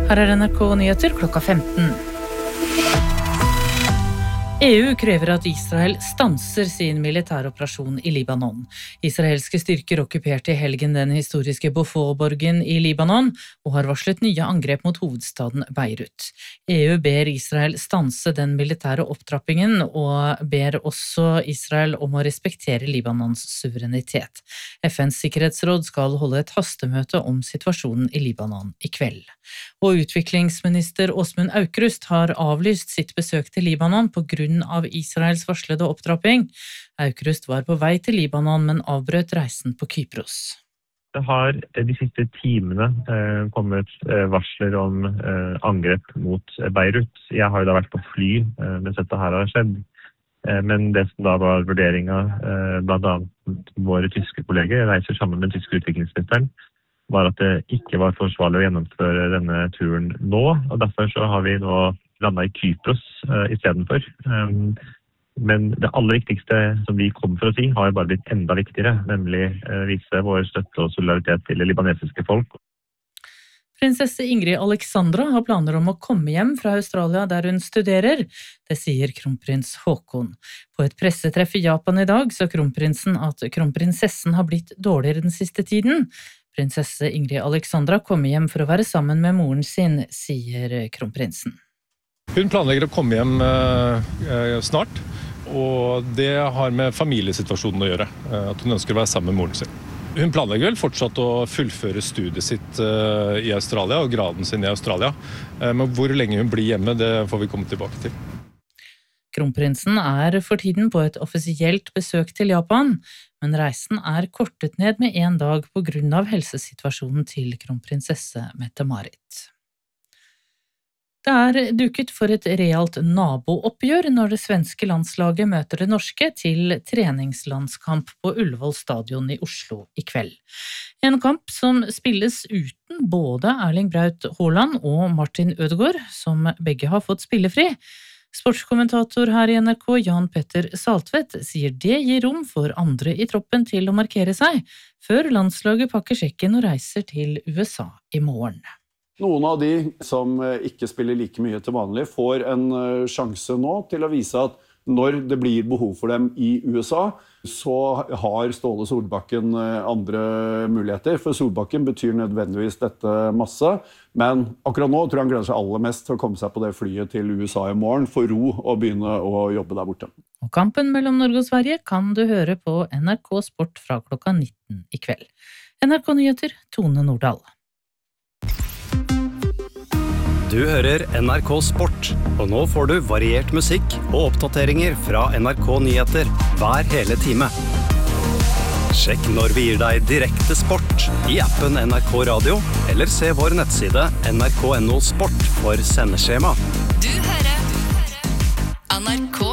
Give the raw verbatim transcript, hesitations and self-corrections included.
Her er N R K Nyheter klokka femten. E U krever at Israel stanser sin militæroperasjon i Libanon. Israelske styrker okkuperte i helgen den historiske Beaufort-borgen i Libanon og har varslet nye angrep mot hovedstaden Beirut. E U ber Israel stanse den militære opptrappingen og ber også Israel om å respektere Libanons suverenitet. F N's sikkerhetsråd skal holde et hastemøte om situasjonen i Libanon i kveld. Og utviklingsminister Åsmund Aukrust har avlyst sitt besøk til Libanon på grunn av Israels varslede opptrapping. Aukrust var på vei til Libanon, men avbrøt reisen på Kypros. Det har de siste timene eh, kommet eh, varsler om eh, angrep mot Beirut. Jeg har jo da vært på fly eh, mens dette her har skjedd. Eh, men det som da var vurderingen, eh, blant annet våre tyske kolleger, reiser sammen med den tyske utviklingsministeren, var at det ikke var forsvarlig å gjennomføre denne turen nå, og derfor så har vi nå landet i Kypros uh, i stedet for. Um, men det aller viktigste som vi kom for å si, har bare blitt enda viktigere, nemlig uh, vise vår støtte og solidaritet til det libanesiske folk. Prinsesse Ingrid Alexandra har planer om å komme hjem fra Australia der hun studerer. Det sier kronprins Haakon. På et pressetreff i Japan i dag sa kronprinsen at kronprinsessen har blitt dårligere den siste tiden. Prinsesse Ingrid Alexandra kommer hjem for å være sammen med moren sin, sier kronprinsen. Hun planlegger å komme hjem eh, snart, og det har med familiesituasjonen å gjøre, eh, at hun ønsker å være sammen med moren sin. Hun planlegger vel fortsatt å fullføre studiet sitt eh, i Australia og graden sin i Australia, eh, men hvor lenge hun blir hjemme, det får vi komme tilbake til. Kronprinsen er for tiden på et offisielt besøk til Japan, men reisen er kortet ned med en dag på grunn av helsesituasjonen til kronprinsesse Mette-Marit. Det er duket for et realt nabooppgjør når det svenske landslaget møter det norske til treningslandskamp på Ullevål stadion i Oslo i kveld. En kamp som spilles uten både Erling Braut Haaland og Martin Ødegaard, som begge har fått spillefri. Sportskommentator her i N R K, Jan Petter Saltvedt, sier det gir rom for andre i troppen til å markere seg, før landslaget pakker sekken og reiser til U S A i morgen. Noen av de som ikke spiller like mye til vanlig får en sjanse nå til å vise at når det blir behov for dem i U S A, så har Ståle Solbakken andre muligheter. For Solbakken betyr nødvendigvis dette masse, men akkurat nå tror jeg han gleder seg aller mest til å komme seg på det flyet til U S A i morgen, få ro og begynne å jobbe der borte. Og kampen mellom Norge og Sverige kan du høre på N R K Sport fra klokka nitten i kveld. N R K Nyheter, Tone Nordahl. Du hører N R K Sport, og nå får du variert musikk og oppdateringer fra N R K Nyheter hver hele time. Sjekk når vi gir deg direkte sport i appen N R K Radio, eller se vår nettside N R K punktum N O Sport for sendeskjema. Du hører N R K